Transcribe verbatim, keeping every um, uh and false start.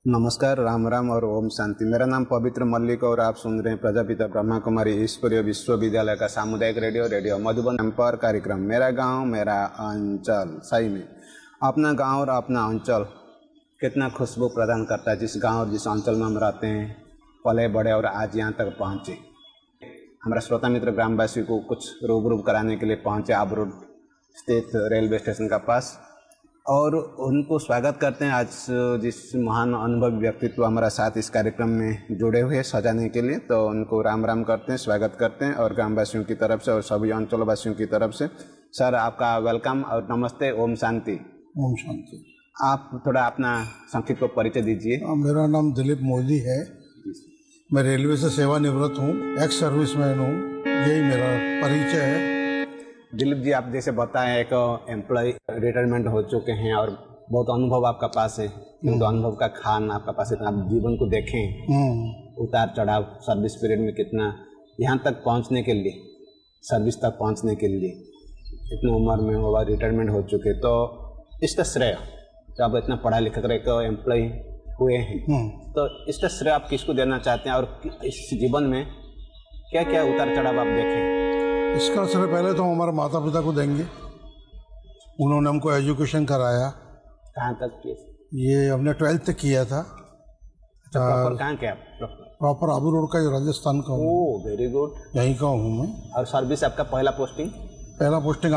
नमस्कार, राम राम और ओम शांति। मेरा नाम पवित्र मल्लिक और आप सुन रहे हैं प्रजापिता ब्रह्मा कुमारी ईश्वरीय विश्वविद्यालय का सामुदायिक रेडियो रेडियो मधुबन एम्पावर कार्यक्रम मेरा गांव मेरा अंचल। सही में अपना गांव और अपना अंचल कितना खुशबू प्रदान करता है। जिस गांव और जिस अंचल में हम रहते हैं, पले बड़े और आज यहाँ तक पहुँचे। हमारा श्रोता मित्र ग्रामवासी को कुछ रूबरू कराने के लिए पहुँचे आबरोड स्थित रेलवे स्टेशन का पास, और उनको स्वागत करते हैं। आज जिस महान अनुभवी व्यक्तित्व हमारा साथ इस कार्यक्रम में जुड़े हुए सजाने के लिए, तो उनको राम राम करते हैं, स्वागत करते हैं। और ग्रामवासियों की तरफ से और सभी अंचल वासियों की तरफ से सर आपका वेलकम और नमस्ते। ओम शांति। ओम शांति। आप थोड़ा अपना संक्षिप्त परिचय दीजिए। मेरा नाम दिलीप मोदी है। मैं रेलवे से सेवानिवृत्त हूँ, एक्स सर्विसमैन हूँ। यही मेरा परिचय है। दिलीप जी, आप जैसे बताएं एक एम्प्लॉय रिटायरमेंट हो चुके हैं और बहुत अनुभव आपका पास है, क्योंकि अनुभव का खान आपका पास है। आप जीवन को देखें, उतार चढ़ाव, सर्विस पीरियड में कितना यहाँ तक पहुँचने के लिए, सर्विस तक पहुँचने के लिए इतनी उम्र में होगा, रिटायरमेंट हो चुके, तो इसका श्रेय तो आप इतना पढ़ा लिखा कर एक एम्प्लॉय हुए हैं, तो इसका श्रेय आप किसको देना चाहते हैं और इस जीवन में क्या क्या उतार चढ़ाव आप देखें? इसका श्रेय पहले तो हम हमारे माता पिता को देंगे। उन्होंने हमको एजुकेशन कराया। कहाँ तक किए? ये हमने ट्वेल्थ तक किया था। अच्छा, प्रॉपर कहाँ के आप? प्रॉपर आबू रोड का, राजस्थान का हूँ। Oh very good. यहीं का हूँ मैं। और सर्विस आपका पहला पोस्टिंग? पहला पोस्टिंग